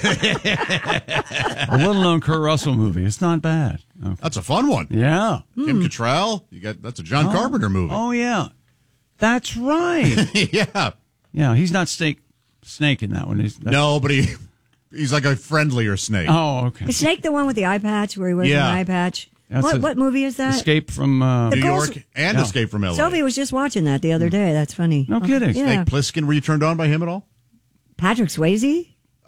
that. A little-known Kurt Russell movie. It's not bad. Okay. That's a fun one. Yeah. Kim Cattrall. That's a John Carpenter movie. Oh, yeah. That's right. Yeah. Yeah, he's not Snake in that one. No, but he's like a friendlier snake. Oh, okay. Is Snake the one with the eye patch where he wears an eye patch? What movie is that? Escape from New York and Escape from L.A. Sophie was just watching that the other day. That's funny. No kidding. Yeah. Snake Plissken, were you turned on by him at all? Patrick Swayze?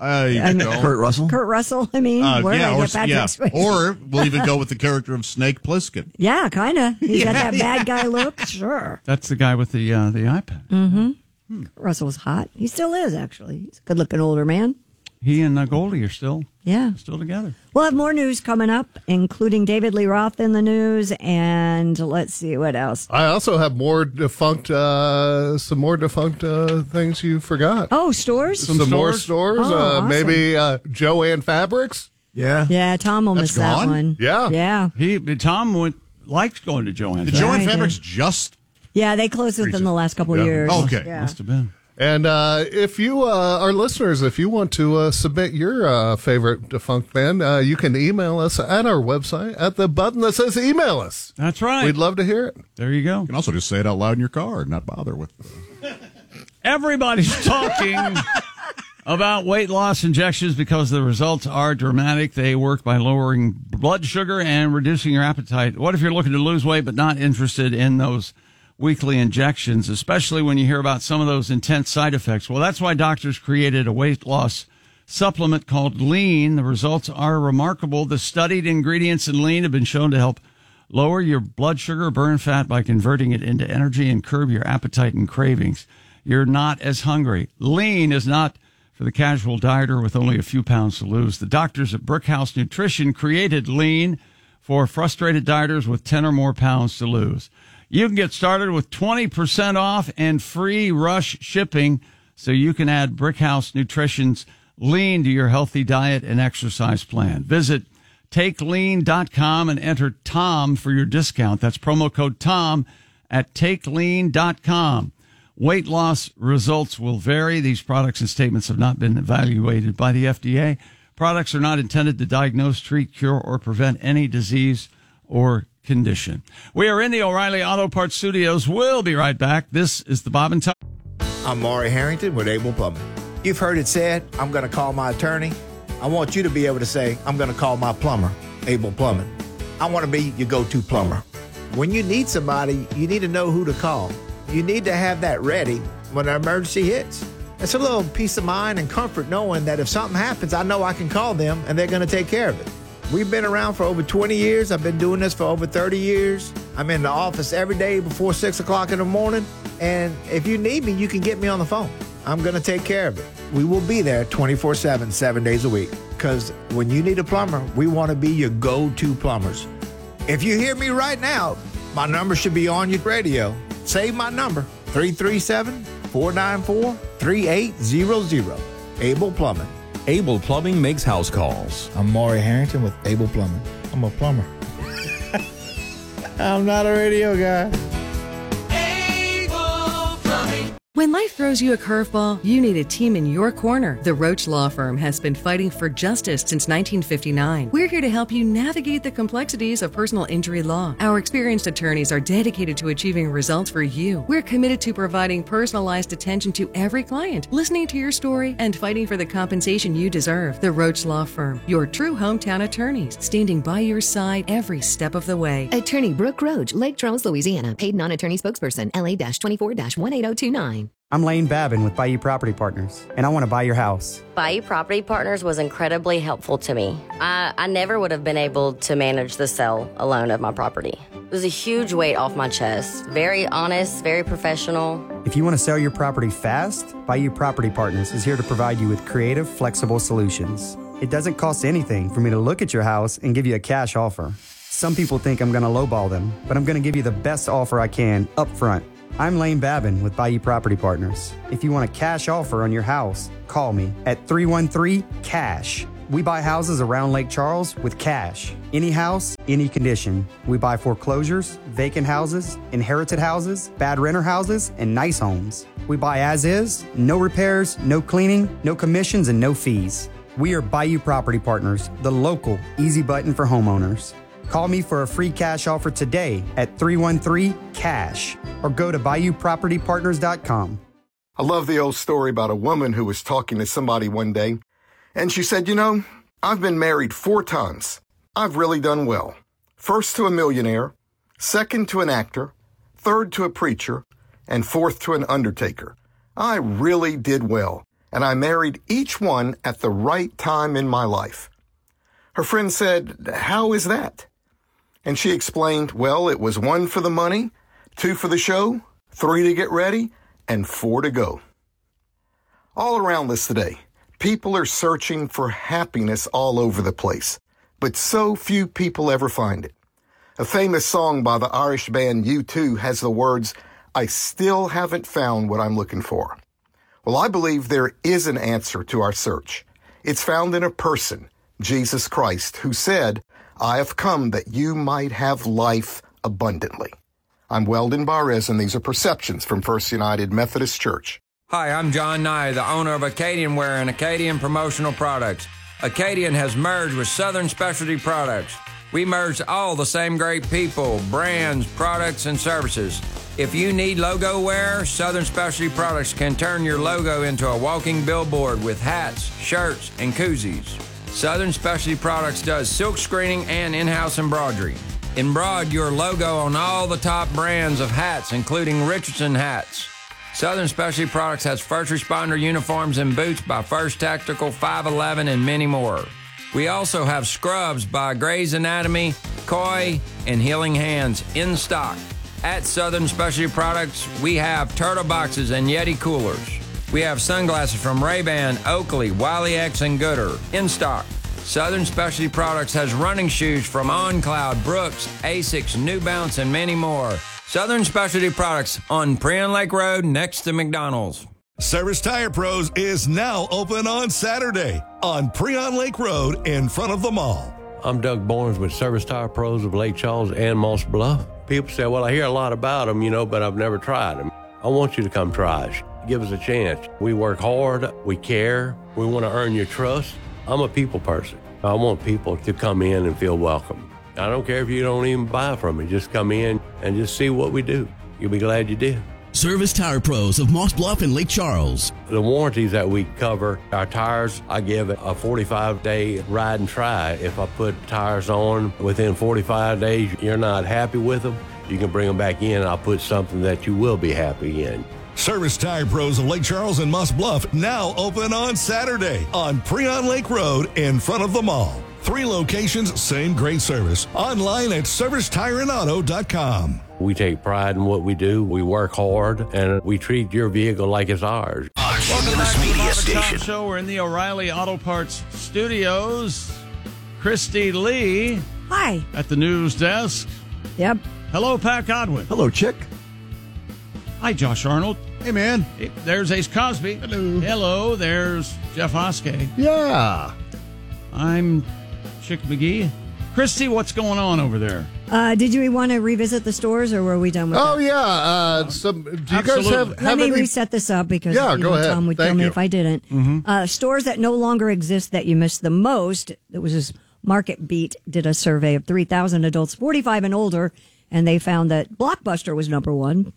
Kurt Russell? Kurt Russell, I mean. Where did I get Patrick Swayze? Or we'll even go with the character of Snake Plissken. Yeah, kind of. He's got that bad guy look. Sure. That's the guy with the iPad. Mm-hmm. Kurt Russell's hot. He still is, actually. He's a good-looking older man. He and Goldie are still together. We'll have more news coming up, including David Lee Roth in the news, and let's see what else. I also have more defunct, some more defunct things you forgot. Oh, stores? Some more stores. Oh, awesome. Maybe Joann Fabrics. Yeah. Yeah, Tom will miss that one. Yeah. Yeah. Tom liked going to Joann. Did Joann Fabrics just? Yeah, they closed within the last couple of years. Okay. Yeah. Must have been. And if you, our listeners, if you want to submit your favorite defunct band, you can email us at our website at the button that says email us. That's right. We'd love to hear it. There you go. You can also just say it out loud in your car and not bother with Everybody's talking about weight loss injections because the results are dramatic. They work by lowering blood sugar and reducing your appetite. What if you're looking to lose weight but not interested in those weekly injections, especially when you hear about some of those intense side effects? Well, that's why doctors created a weight loss supplement called Lean. The results are remarkable. The studied ingredients in Lean have been shown to help lower your blood sugar, burn fat by converting it into energy, and curb your appetite and cravings. You're not as hungry. Lean is not for the casual dieter with only a few pounds to lose. The doctors at Brickhouse Nutrition created Lean for frustrated dieters with 10 or more pounds to lose. You can get started with 20% off and free rush shipping, so you can add Brickhouse Nutrition's Lean to your healthy diet and exercise plan. Visit TakeLean.com and enter TOM for your discount. That's promo code TOM at TakeLean.com. Weight loss results will vary. These products and statements have not been evaluated by the FDA. Products are not intended to diagnose, treat, cure, or prevent any disease or condition. We are in the O'Reilly Auto Parts Studios. We'll be right back. This is the Bob and Tom. I'm Maury Harrington with Able Plumbing. You've heard it said, I'm going to call my attorney. I want you to be able to say, I'm going to call my plumber, Able Plumbing. I want to be your go-to plumber. When you need somebody, you need to know who to call. You need to have that ready when an emergency hits. It's a little peace of mind and comfort knowing that if something happens, I know I can call them and they're going to take care of it. We've been around for over 20 years. I've been doing this for over 30 years. I'm in the office every day before 6 o'clock in the morning. And if you need me, you can get me on the phone. I'm going to take care of it. We will be there 24/7, 7 days a week. Because when you need a plumber, we want to be your go-to plumbers. If you hear me right now, my number should be on your radio. Save my number, 337-494-3800. Able Plumbing. Able Plumbing makes house calls. I'm Maury Harrington with Able Plumbing. I'm a plumber. I'm not a radio guy. When life throws you a curveball, you need a team in your corner. The Roach Law Firm has been fighting for justice since 1959. We're here to help you navigate the complexities of personal injury law. Our experienced attorneys are dedicated to achieving results for you. We're committed to providing personalized attention to every client, listening to your story, and fighting for the compensation you deserve. The Roach Law Firm, your true hometown attorneys, standing by your side every step of the way. Attorney Brooke Roach, Lake Charles, Louisiana. Paid non-attorney spokesperson, LA-24-18029. I'm Lane Babin with Bayou Property Partners, and I want to buy your house. Bayou Property Partners was incredibly helpful to me. I never would have been able to manage the sale alone of my property. It was a huge weight off my chest. Very honest, very professional. If you want to sell your property fast, Bayou Property Partners is here to provide you with creative, flexible solutions. It doesn't cost anything for me to look at your house and give you a cash offer. Some people think I'm going to lowball them, but I'm going to give you the best offer I can up front. I'm Lane Babin with Bayou Property Partners. If you want a cash offer on your house, call me at 313-CASH. We buy houses around Lake Charles with cash. Any house, any condition. We buy foreclosures, vacant houses, inherited houses, bad renter houses, and nice homes. We buy as is, no repairs, no cleaning, no commissions, and no fees. We are Bayou Property Partners, the local easy button for homeowners. Call me for a free cash offer today at 313-CASH or go to BayouPropertyPartners.com. I love the old story about a woman who was talking to somebody one day, and she said, I've been married 4 times. I've really done well. First to a millionaire, second to an actor, third to a preacher, and fourth to an undertaker. I really did well, and I married each one at the right time in my life. Her friend said, "How is that?" And she explained, well, it was 1 for the money, 2 for the show, 3 to get ready, and 4 to go. All around us today, people are searching for happiness all over the place, but so few people ever find it. A famous song by the Irish band U2 has the words, "I still haven't found what I'm looking for." Well, I believe there is an answer to our search. It's found in a person, Jesus Christ, who said, "I have come that you might have life abundantly." I'm Weldon Barres, and these are Perceptions from First United Methodist Church. Hi, I'm John Nye, the owner of Acadian Wear and Acadian Promotional Products. Acadian has merged with Southern Specialty Products. We merged all the same great people, brands, products, and services. If you need logo wear, Southern Specialty Products can turn your logo into a walking billboard with hats, shirts, and koozies. Southern Specialty Products does silk screening and in-house embroidery. Embroider your logo on all the top brands of hats, including Richardson hats. Southern Specialty Products has first responder uniforms and boots by First Tactical, 511, and many more. We also have scrubs by Grey's Anatomy, Koi, and Healing Hands in stock. At Southern Specialty Products, we have turtle boxes and Yeti coolers. We have sunglasses from Ray-Ban, Oakley, Wiley X, and Gooder in stock. Southern Specialty Products has running shoes from OnCloud, Brooks, Asics, New Balance, and many more. Southern Specialty Products on Prion Lake Road next to McDonald's. Service Tire Pros is now open on Saturday on Prion Lake Road in front of the mall. I'm Doug Barnes with Service Tire Pros of Lake Charles and Moss Bluff. People say, well, I hear a lot about them, but I've never tried them. I want you to come try us. Give us a chance. We work hard. We care. We want to earn your trust. I'm a people person. I want people to come in and feel welcome. I don't care if you don't even buy from me. Just come in and just see what we do. You'll be glad you did. Service Tire Pros of Moss Bluff and Lake Charles. The warranties that we cover, our tires, I give a 45-day ride and try. If I put tires on within 45 days, you're not happy with them, you can bring them back in and I'll put something that you will be happy in. Service Tire Pros of Lake Charles and Moss Bluff now open on Saturday on Prion Lake Road in front of the mall. 3 locations, same great service. Online at ServiceTireandAuto.com. We take pride in what we do. We work hard, and we treat your vehicle like it's ours. Welcome back to the Bob and Tom Show. We're in the O'Reilly Auto Parts studios. Christy Lee. Hi. At the news desk. Yep. Hello, Pat Godwin. Hello, Chick. Hi, Josh Arnold. Hey, man. Hey, there's Ace Cosby. Hello. Hello, there's Jeff Oskey. Yeah. I'm Chick McGee. Christy, what's going on over there? Did you want to revisit the stores, or were we done with that? Yeah. Do you guys have Let me any... reset this up because go ahead. Tom would kill me if I didn't. Mm-hmm. Stores that no longer exist that you missed the most. It was this Market Beat did a survey of 3,000 adults 45 and older, and they found that Blockbuster was number 1.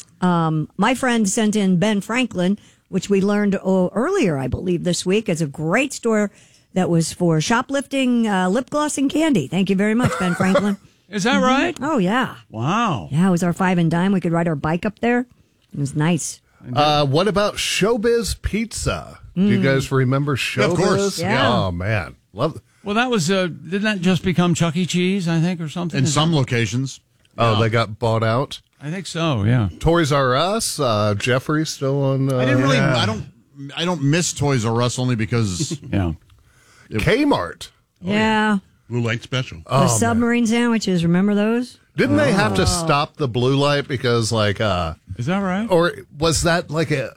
My friend sent in Ben Franklin, which we learned earlier, I believe, this week. It's a great store that was for shoplifting, lip gloss, and candy. Thank you very much, Ben Franklin. Is that right? Oh, yeah. Wow. Yeah, it was our 5 and dime. We could ride our bike up there. It was nice. What about Showbiz Pizza? Do you guys remember Showbiz? Yeah, of course. Yeah. Oh, man. Love. Well, that was, didn't that just become Chuck E. Cheese, I think, or something? In some locations. Oh, they got bought out? I think so, yeah. Toys R Us, Jeffrey still on. I didn't really. I don't miss Toys R Us only because. Yeah. Kmart. Yeah. Blue Light Special. The submarine sandwiches, remember those? Didn't they have to stop the blue light because, like, is that right? Or was that like a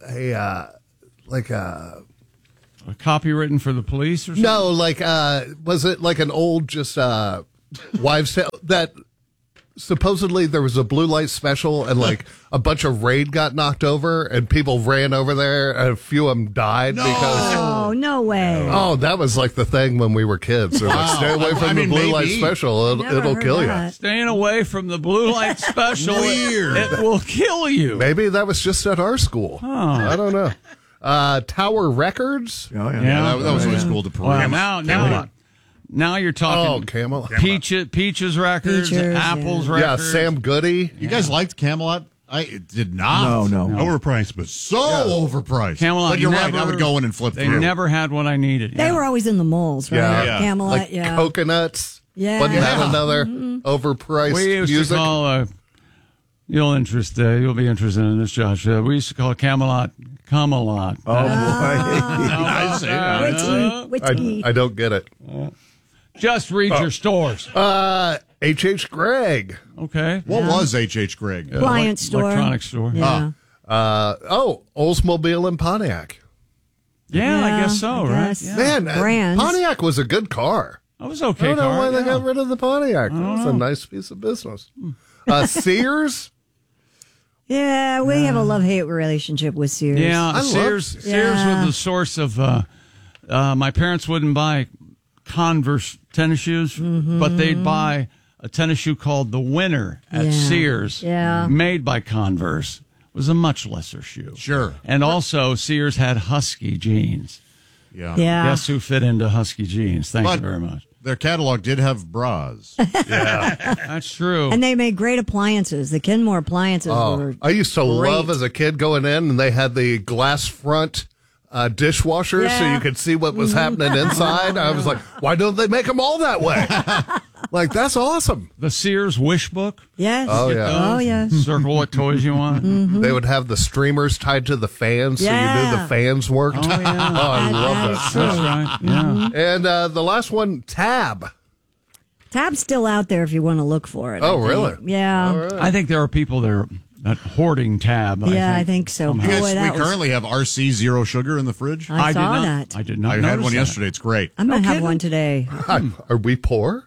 copywritten for the police or something? No, like, was it like an old just wives' tale that supposedly there was a blue light special and like a bunch of raid got knocked over and people ran over there and a few of them died because. Oh, no way. Oh, that was like the thing when we were kids. They're like, stay away from the blue light special. It'll kill you. Staying away from the blue light special. Weird. It will kill you. Maybe that was just at our school. Oh. I don't know. Tower Records. Oh, Yeah, that was always cool to parade. Well, now you're talking Camelot. Peaches Records, Apples Yeah, Records. Sam Goody. You guys liked Camelot? I did not. No. Overpriced, but So overpriced. Camelot, But you're right. never- I would go in and flip They through. never had what I needed. They were always in the malls, right? Yeah. Camelot, Like yeah. Coconuts. Yeah. Wasn't that Yeah. another overpriced We used music? to call, you'll be interested in this, Josh. We used to call Camelot Camelot. Oh, boy. Witty. I don't get it. Just read your stores. H.H. Gregg. Okay. What was H.H. Gregg? Appliance store. Electronic store. Yeah. Oldsmobile and Pontiac. Yeah, I guess so, I right? guess. Yeah. Man, Brands. Pontiac was a good car. That was okay. I don't know car, why they yeah. got rid of the Pontiac. That was a nice piece of business. Sears. Yeah, we have a love-hate relationship with Sears. Yeah, Sears was the source of. My parents wouldn't buy Converse tennis shoes, but they'd buy a tennis shoe called the Winner at Sears, made by Converse. It was a much lesser shoe. Sure. And also, Sears had Husky jeans. Yeah. Guess who fit into Husky jeans? Thank you very much. Their catalog did have bras. Yeah, that's true. And they made great appliances. The Kenmore appliances were I used to great. love as a kid going in, and they had the glass front dishwasher so you could see what was happening inside. I was like, why don't they make them all that way? Like, that's awesome. The Sears Wish Book. Yes. Oh, yeah. Oh, yes. Circle what toys you want. They would have the streamers tied to the fans so you knew the fans worked. Oh, yeah. I love that. That's right. Yeah. And the last one, Tab. Tab's still out there if you want to look for it. Oh, I think. really? Yeah. All right. I think there are people that are hoarding Tab. I think so. You Boy, guys, that we was- currently have RC Zero Sugar in the fridge. I saw did not, that. I did not I had notice one that. yesterday. It's great. I'm going to have one today. Are we poor?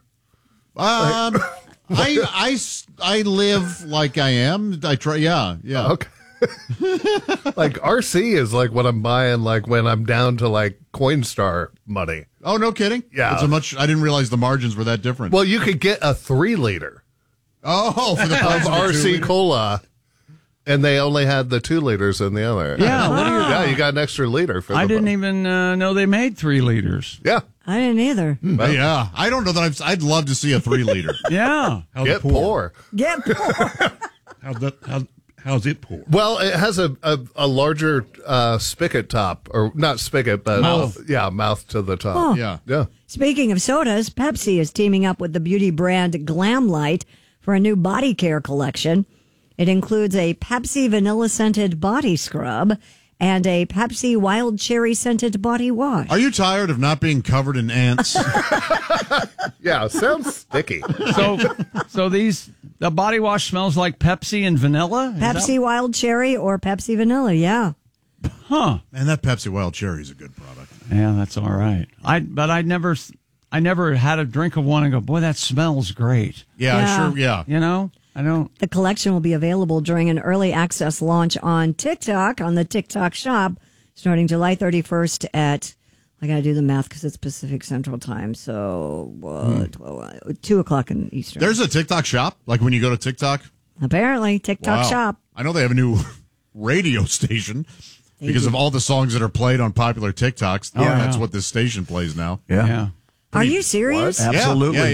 I live like I am. I try. Yeah. Okay. Like RC is like what I'm buying like when I'm down to like Coinstar money. Oh, no kidding. Yeah. It's a much. I didn't realize the margins were that different. Well, you could get a 3-liter Oh, for the of price of a RC 2-liter? Cola, and they only had the 2 liters in the other. Yeah, what are you- Yeah, you got an extra liter for. I the didn't even know they made 3 liters. Yeah. I didn't either. Yeah, I don't know that I'd love to see a 3-liter. Yeah. How's Get it pour? poor. Get poor. How's it pour? Well, it has a larger spigot top, or not spigot, but Mouth. mouth to the top. Oh. Yeah. Speaking of sodas, Pepsi is teaming up with the beauty brand Glamlight for a new body care collection. It includes a Pepsi vanilla scented body scrub and a Pepsi wild cherry scented body wash. Are you tired of not being covered in ants? Yeah, sounds sticky. So the body wash smells like Pepsi and vanilla? Is Pepsi wild cherry or Pepsi vanilla, yeah. Huh. And that Pepsi Wild Cherry is a good product. Yeah, that's all right. But I never had a drink of one and go, boy, that smells great. Yeah. You know, I don't. The collection will be available during an early access launch on TikTok, on the TikTok shop, starting July 31st at, I got to do the math because it's Pacific Central Time, so 2 o'clock in Eastern. There's a TikTok shop, like when you go to TikTok. Apparently, TikTok Wow. shop. I know they have a new radio station because of all the songs that are played on popular TikToks. Yeah. That's what this station plays now. Yeah. Are you serious? Absolutely. Yeah.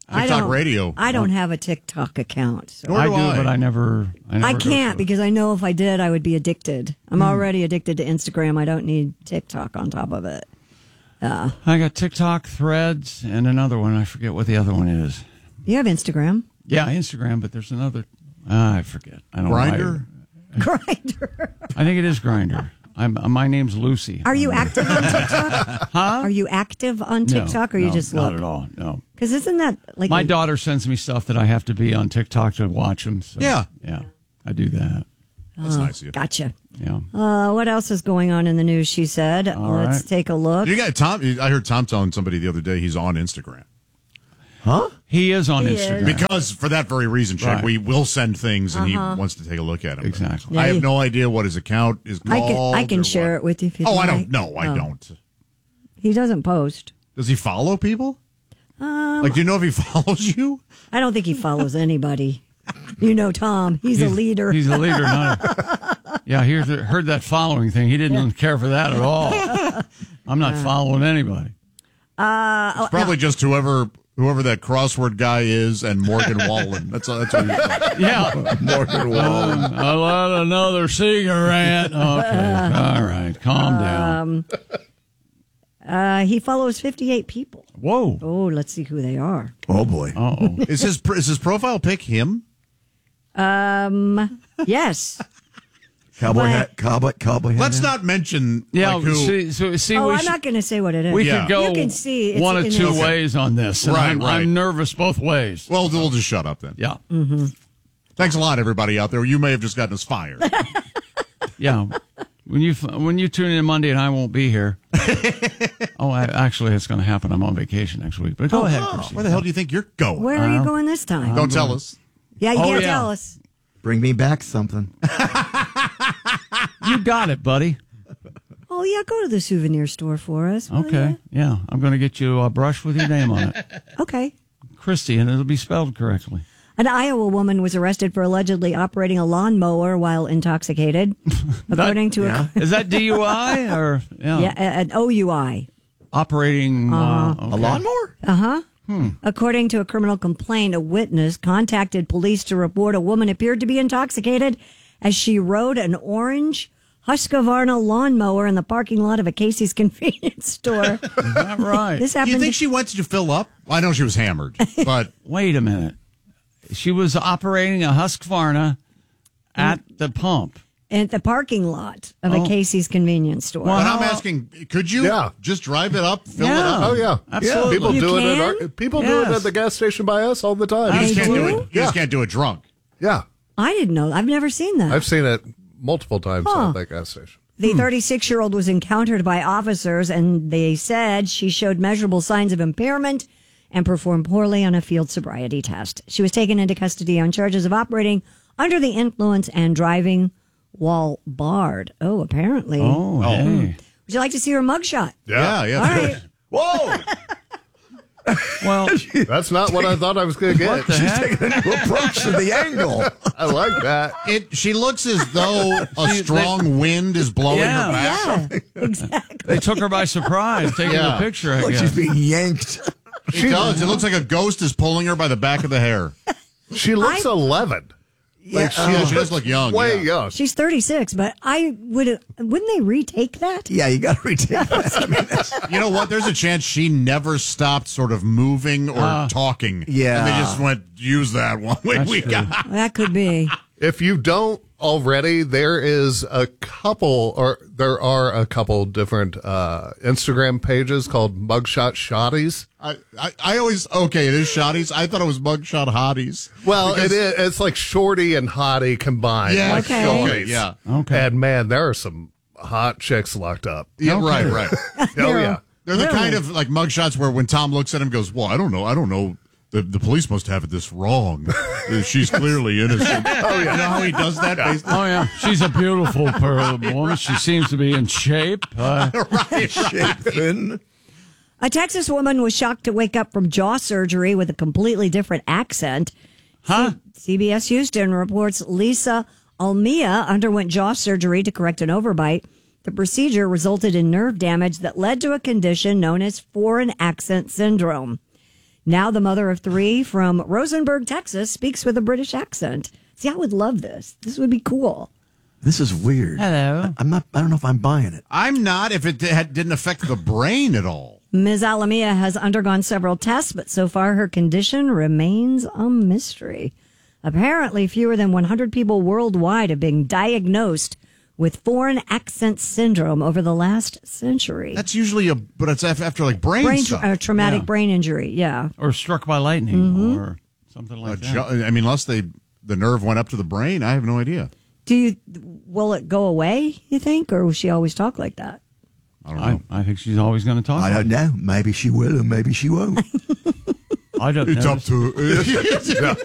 TikTok radio. I don't have a TikTok account. So. Nor do I. But I never I can't because I know if I did, I would be addicted. I'm already addicted to Instagram. I don't need TikTok on top of it. I got TikTok, Threads, and another one. I forget what the other one is. You have Instagram. Yeah, Instagram, but there's another. I forget. I don't Grindr? Grindr. I think it is Grindr. My name's Lucy. Are you active on TikTok? Huh? Are you active on TikTok, or you just look? Not at all. No. Because isn't that like my daughter sends me stuff that I have to be on TikTok to watch them? So, Yeah. I do that. That's nice of you. Gotcha. Yeah. What else is going on in the news? She said. Let's take a look. You got Tom. I heard Tom telling somebody the other day he's on Instagram. Huh? He is on He Instagram. is. Because for that very reason, Chad, Right. we will send things and he wants to take a look at them. Exactly. Yeah, I have he- no idea what his account is called. I can or share what. it with you if you Oh, like. I don't. No, I don't. He doesn't post. Does he follow people? Like, do you know if he follows you? I don't think he follows anybody. You know, Tom. He's a leader. He's a leader. Yeah, heard that following thing. He didn't care for that at all. I'm not following anybody. It's probably just whoever that crossword guy is and Morgan Wallen. That's what he's called. Yeah. Morgan Wallen. I let another cigarette. Okay. All right. Calm down. He follows 58 people. Whoa. Oh, let's see who they are. Oh boy. Uh-oh. Is his profile pic him? Yes. Cowboy hat. Cowboy hat. Let's not mention Yeah. like, who. See, Oh, we I'm not going to say what it is. we Yeah. could go You can see it's one of in two his- ways on this. And Right, I'm right. nervous both ways. Well, we'll just shut up then. Yeah. Thanks a lot, everybody out there. You may have just gotten us fired. Yeah. When you tune in Monday and I won't be here. Actually, it's going to happen. I'm on vacation next week. But go ahead, Chrissy. Where the hell do you think you're going? Where are you going this time? Don't tell us. Yeah, you can't yeah. tell us. Bring me back something. You got it, buddy. Oh, yeah, go to the souvenir store for us. will Okay. Yeah. I'm going to get you a brush with your name on it. ya? Okay. Christy, and it'll be spelled correctly. An Iowa woman was arrested for allegedly operating a lawnmower while intoxicated, according to Is that DUI or an OUI. operating A lawnmower? According to a criminal complaint, a witness contacted police to report a woman appeared to be intoxicated as she rode an orange Husqvarna lawnmower in the parking lot of a Casey's convenience store. Is that right? This Do happened. you think she went to fill up? I know she was hammered, but Wait a minute. She was operating a Husqvarna at the pump. at the parking lot of a Casey's convenience store. Well, but I'm asking, could you just drive it up, fill it up? Oh yeah, Absolutely. People You do it. can? People do it Yes. at the gas station by us all the time. You just can't do do? it. You just can't do it drunk. Yeah, I didn't know. I've never seen that. I've seen it multiple times Huh. at that gas station. The 36-year-old was encountered by officers, and they said she showed measurable signs of impairment and performed poorly on a field sobriety test. She was taken into custody on charges of operating under the influence and driving while barred. Oh, apparently. Oh, hey. Would you like to see her mugshot? Yeah. All right. Whoa! Well, That's not what I thought I was going to get. what the heck? Taking a new approach to the angle. I like that. She looks as though a strong wind is blowing Yeah. her back. Yeah, exactly. They took her by surprise, taking Yeah. the picture. I Like guess. she's being yanked. It does. It looks like a ghost is pulling her by the back of the hair. She looks 11. Yeah, she does look young. Way yeah. young. She's 36, but wouldn't they retake that? Yeah, you got to retake that. I mean, You know what? There's a chance she never stopped sort of moving or talking. yeah. And they just went, use that one. We got. That could be. If you don't already, there are a couple different Instagram pages called Mugshot Shotties. I always, okay, it is shotties. I thought it was mugshot hotties. Well, Because- it is. It's like shorty and hottie combined. Yeah, like Okay. shorties. yeah. Okay. And man, there are some hot chicks locked up. Yeah, right. Oh yeah. They're the kind of like mugshots where when Tom looks at him, goes, "Well, I don't know. The police must have this wrong. She's clearly innocent." Oh yeah, you know how he does that? Basically? Oh, yeah. She's a beautiful woman. She seems to be in shape. Shapen. A Texas woman was shocked to wake up from jaw surgery with a completely different accent. Huh? CBS Houston reports Lisa Almia underwent jaw surgery to correct an overbite. The procedure resulted in nerve damage that led to a condition known as foreign accent syndrome. Now the mother of 3 from Rosenberg, Texas, speaks with a British accent. See, I would love this. This would be cool. This is weird. Hello. I don't know if I'm buying it. I'm not if it didn't affect the brain at all. Ms. Alamia has undergone several tests, but so far her condition remains a mystery. Apparently, fewer than 100 people worldwide have been diagnosed with foreign accent syndrome over the last century. That's usually but it's after like brain stuff. Traumatic brain injury, yeah. Or struck by lightning or something like that. I mean, unless the nerve went up to the brain, I have no idea. Will it go away, you think, or will she always talk like that? I don't know. I think she's always going to talk. I don't know. Maybe she will, or maybe she won't. I don't know. It's up to